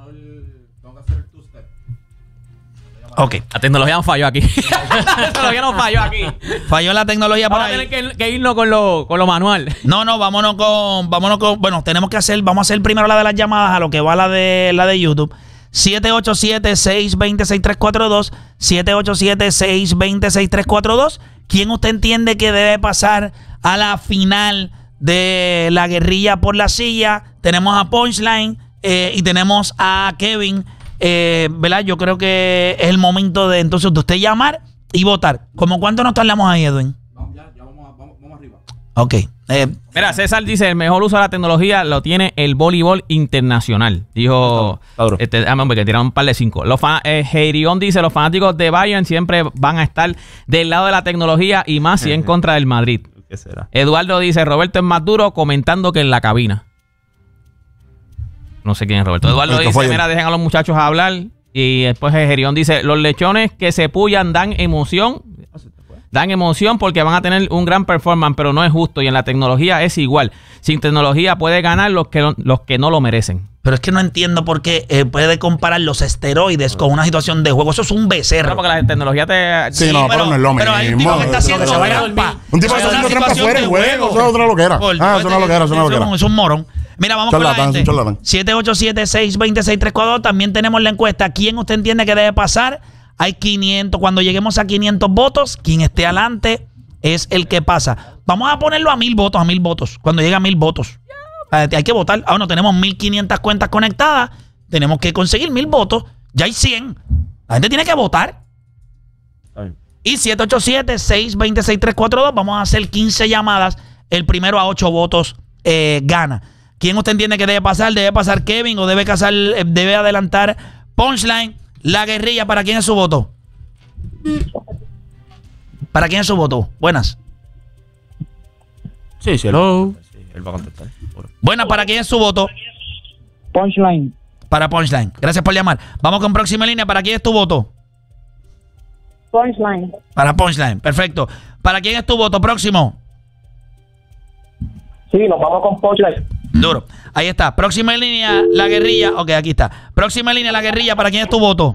Ok, La tecnología no falló aquí. La tecnología no falló aquí. falló la tecnología por Vamos a ahí. tener que, que irnos con lo, con lo manual. No, no, vámonos con, vámonos con, bueno, tenemos que hacer, vamos a hacer primero la de las llamadas a lo que va la de la de YouTube. siete ocho siete, seis dos cero, seis tres cuatro dos, siete ocho siete, seis dos cero, seis tres cuatro dos. ¿Quién usted entiende que debe pasar a la final de la guerrilla por la silla? Tenemos a Punchline eh, y tenemos a Kevin. Eh, ¿verdad? Yo creo que es el momento de entonces de usted llamar y votar. ¿Cómo cuánto nos tardamos ahí, Edwin? Vamos, ya, ya vamos, a- vamos, vamos arriba. Ok, Eh, Mira, César dice, el mejor uso de la tecnología lo tiene el voleibol internacional. Dijo, Está duro. este, ah, hombre, que tiraron un par de cinco. Los fan, eh, Heirion dice, los fanáticos de Bayern siempre van a estar del lado de la tecnología y más si en contra del Madrid. ¿Qué será? Eduardo dice, Roberto es más duro comentando que en la cabina. No sé quién es Roberto. Eduardo El que dice, fue ayer. mira, dejen a los muchachos hablar. Y después Heirion dice, los lechones que se pullan dan emoción. Dan emoción porque van a tener un gran performance, pero no es justo. Y en la tecnología es igual. Sin tecnología puede ganar los que, los que no lo merecen. pero es que no entiendo por qué eh, puede comparar los esteroides con una situación de juego. Eso es un becerro. Claro, porque la tecnología te... Sí, no, pero no es lo pero hay un mismo. tipo que está haciendo Eso es trampa. Un tipo que está Eso es haciendo una trampa situación fuera del de juego. Eso es otra loquera. Por- Ah, eso es una loquera, eso es una loquera. Es un morón. Mira, vamos con la Charlatán, gente. es un charlatán. siete ocho siete, seis dos seis, tres cuatro dos. También tenemos la encuesta. ¿Quién usted entiende que debe pasar? Hay quinientos. Cuando lleguemos a quinientos votos, quien esté adelante es el que pasa. Vamos a ponerlo a mil votos, a mil votos. Cuando llegue a mil votos. Eh, Hay que votar. Ah, no, tenemos mil quinientas cuentas conectadas. Tenemos que conseguir mil votos. Ya hay cien. La gente tiene que votar. Está bien. Y siete ocho siete, seis dos seis, tres cuatro dos. Vamos a hacer quince llamadas. El primero a ocho votos eh, gana. ¿Quién usted entiende que debe pasar? ¿Debe pasar Kevin o debe, casar, eh, debe adelantar Punchline? La guerrilla, ¿para quién es su voto? ¿Para quién es su voto? Buenas. Sí, sí, él, Hello. sí, él va a contestar. Seguro. Buenas, ¿para quién es su voto? Punchline. Para Punchline. Gracias por llamar. Vamos con próxima línea. ¿Para quién es tu voto? Punchline. Para Punchline. Perfecto. ¿Para quién es tu voto? Próximo. Sí, nos vamos con Punchline. Duro. Ahí está. Próxima línea, la guerrilla. Ok, aquí está. Próxima línea, la guerrilla. ¿Para quién es tu voto?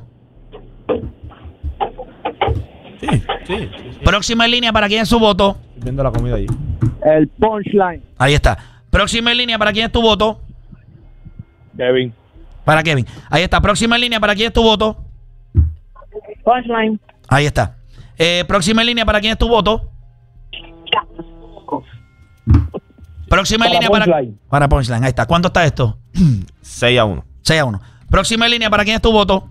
Sí, sí, sí, sí. Próxima línea, ¿para quién es su voto? Estoy viendo la comida allí. El Punchline. Ahí está. Próxima línea, ¿para quién es tu voto? Kevin. Para Kevin. Ahí está. Próxima línea, ¿para quién es tu voto? Punchline. Ahí está. Eh, próxima línea, ¿para quién es tu voto? Próxima Para línea para Punchline. para Punchline. Ahí está. ¿Cuánto está esto? seis a uno. seis a uno. Próxima línea, ¿para quién es tu voto?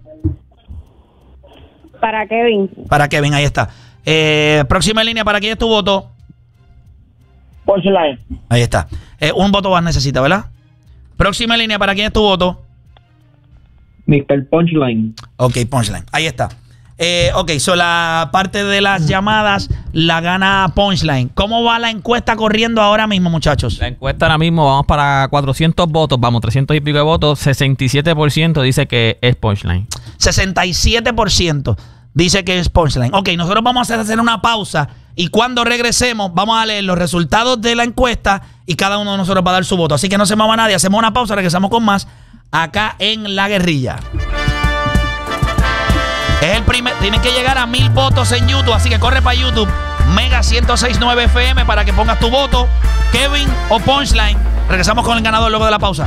Para Kevin. Para Kevin, ahí está. Eh, próxima línea, ¿para quién es tu voto? Punchline. Ahí está. Eh, un voto más necesita, ¿verdad? Próxima línea, ¿para quién es tu voto? mister Punchline. Ok, Punchline. Ahí está. Eh, ok, so la parte de las llamadas la gana Punchline. ¿Cómo va la encuesta corriendo ahora mismo, muchachos? La encuesta ahora mismo, vamos para cuatrocientos votos, vamos, trescientos y pico de votos, sesenta y siete por ciento dice que es Punchline. sesenta y siete por ciento dice que es Punchline. Ok, nosotros vamos a hacer una pausa y cuando regresemos vamos a leer los resultados de la encuesta y cada uno de nosotros va a dar su voto. Así que no se mueva nadie, hacemos una pausa, regresamos con más acá en La Guerrilla. Es el primer, tienen que llegar a mil votos en YouTube, así que corre para YouTube, Mega ciento seis punto nueve F M para que pongas tu voto, Kevin o Punchline. Regresamos con el ganador luego de la pausa.